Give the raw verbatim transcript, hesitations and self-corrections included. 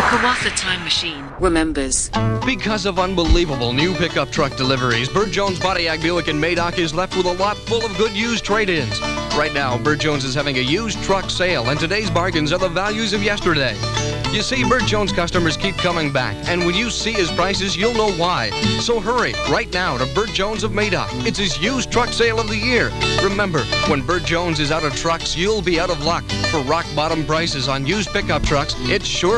Kawasa Time Machine remembers. Because of unbelievable new pickup truck deliveries, Burt Jones Bodiag Buick in Madoc is left with a lot full of good used trade-ins. Right now, Burt Jones is having a used truck sale, and today's bargains are the values of yesterday. You see, Burt Jones customers keep coming back, and when you see his prices, you'll know why. So hurry right now to Burt Jones of Madoc. It's his used truck sale of the year. Remember, when Burt Jones is out of trucks, you'll be out of luck. For rock-bottom prices on used pickup trucks, it's sure